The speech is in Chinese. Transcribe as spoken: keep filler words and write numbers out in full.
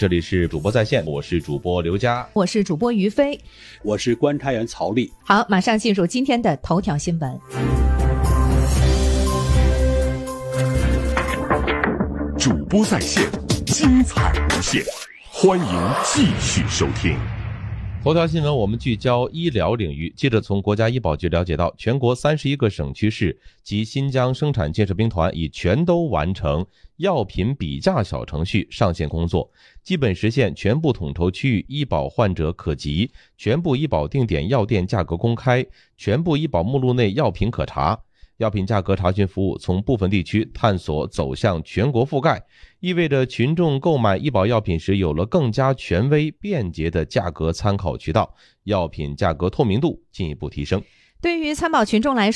这里是主播在线，我是主播刘佳， 我是主播于飞， 我是观察员曹丽。 好，马上进入今天的头条新闻。 主播在线，精彩无限，欢迎继续收听。 头条新闻我们聚焦医疗领域。记者从国家医保局了解到，全国三十一个省区市及新疆生产建设兵团已全都完成药品比价小程序上线工作，基本实现全部统筹区域医保患者可及，全部医保定点药店价格公开，全部医保目录内药品可查。药品价格查询服务从部分地区探索走向全国覆盖，意味着群众购买医保药品时有了更加权威便捷的价格参考渠道，药品价格透明度进一步提升。 对于参保群众来说